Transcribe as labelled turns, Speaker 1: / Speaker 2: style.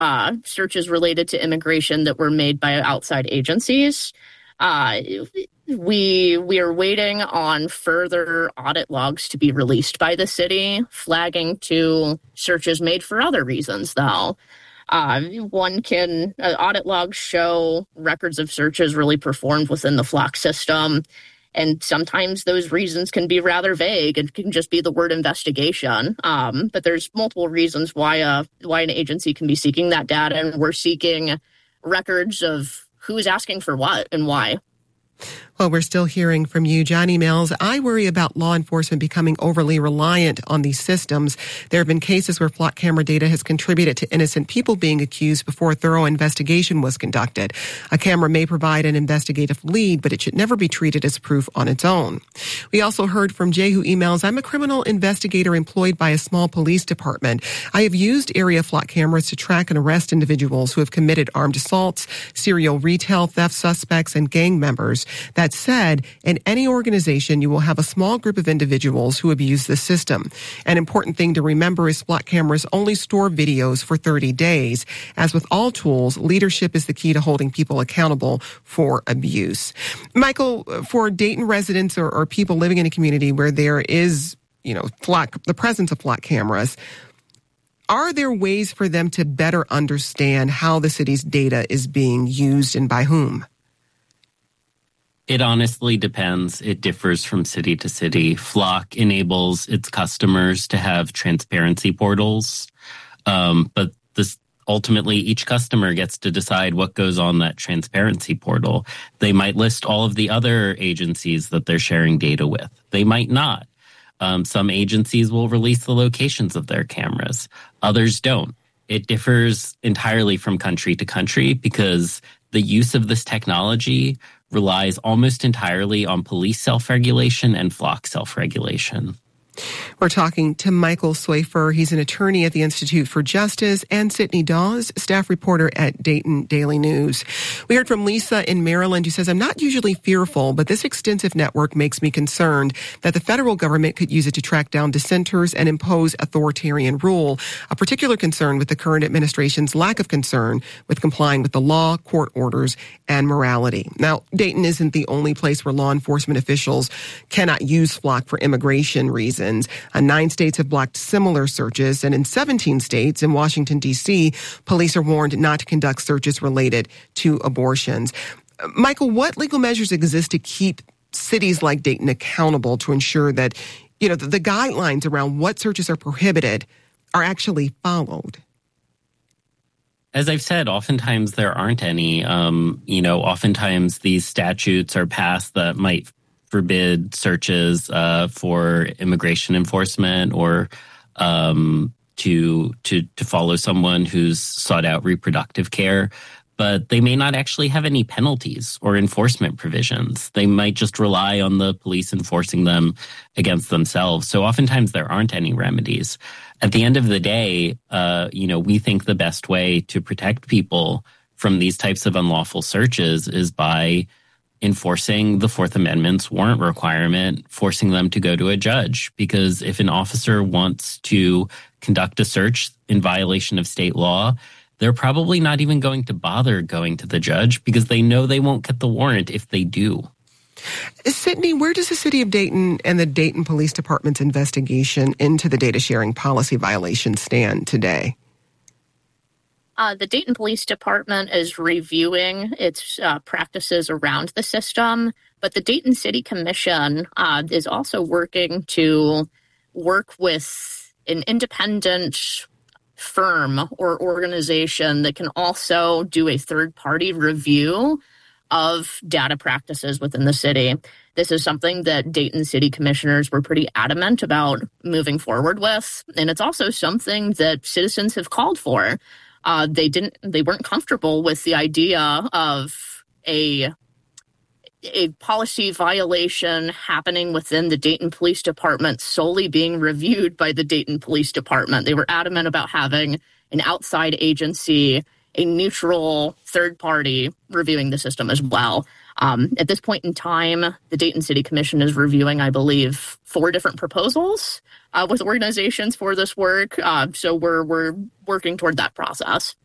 Speaker 1: searches related to immigration that were made by outside agencies. We are waiting on further audit logs to be released by the city, flagging to searches made for other reasons, though. Audit logs show records of searches really performed within the Flock system. And sometimes those reasons can be rather vague and can just be the word investigation. But there's multiple reasons why an agency can be seeking that data. And we're seeking records of who's asking for what and why.
Speaker 2: Well, we're still hearing from you, Johnny Mills. I worry about law enforcement becoming overly reliant on these systems. There have been cases where Flock camera data has contributed to innocent people being accused before a thorough investigation was conducted. A camera may provide an investigative lead, but it should never be treated as proof on its own. We also heard from Jay, who emails, I'm a criminal investigator employed by a small police department. I have used area Flock cameras to track and arrest individuals who have committed armed assaults, serial retail theft suspects, and gang members. That said, in any organization, you will have a small group of individuals who abuse the system. An important thing to remember is Flock cameras only store videos for 30 days. As with all tools, leadership is the key to holding people accountable for abuse. Michael, for Dayton residents or people living in a community where there is, the presence of Flock cameras, are there ways for them to better understand how the city's data is being used and by whom?
Speaker 3: It honestly depends. It differs from city to city. Flock enables its customers to have transparency portals, but ultimately each customer gets to decide what goes on that transparency portal. They might list all of the other agencies that they're sharing data with. They might not. Some agencies will release the locations of their cameras. Others don't. It differs entirely from country to country because the use of this technology relies almost entirely on police self-regulation and Flock self-regulation.
Speaker 2: We're talking to Michael Swafer. He's an attorney at the Institute for Justice, and Sydney Dawes, staff reporter at Dayton Daily News. We heard from Lisa in Maryland, who says, I'm not usually fearful, but this extensive network makes me concerned that the federal government could use it to track down dissenters and impose authoritarian rule. A particular concern with the current administration's lack of concern with complying with the law, court orders, and morality. Now, Dayton isn't the only place where law enforcement officials cannot use Flock for immigration reasons. 9 states have blocked similar searches, and in 17 states in Washington, D.C., police are warned not to conduct searches related to abortions. Michael, what legal measures exist to keep cities like Dayton accountable to ensure that, the guidelines around what searches are prohibited are actually followed?
Speaker 3: As I've said, oftentimes there aren't any. Oftentimes these statutes are passed that might forbid searches for immigration enforcement or to follow someone who's sought out reproductive care, but they may not actually have any penalties or enforcement provisions. They might just rely on the police enforcing them against themselves. So oftentimes there aren't any remedies. At the end of the day, we think the best way to protect people from these types of unlawful searches is by enforcing the Fourth Amendment's warrant requirement, forcing them to go to a judge. Because if an officer wants to conduct a search in violation of state law, they're probably not even going to bother going to the judge because they know they won't get the warrant if they do.
Speaker 2: Sydney, where does the city of Dayton and the Dayton Police Department's investigation into the data sharing policy violation stand today?
Speaker 1: The Dayton Police Department is reviewing its practices around the system, but the Dayton City Commission is also working to work with an independent firm or organization that can also do a third-party review of data practices within the city. This is something that Dayton City Commissioners were pretty adamant about moving forward with, and it's also something that citizens have called for. They weren't comfortable with the idea of a policy violation happening within the Dayton Police Department solely being reviewed by the Dayton Police Department. They were adamant about having an outside agency, a neutral third party reviewing the system as well. At this point in time, the Dayton City Commission is reviewing, I believe, 4 different proposals with organizations for this work. So we're working toward that process.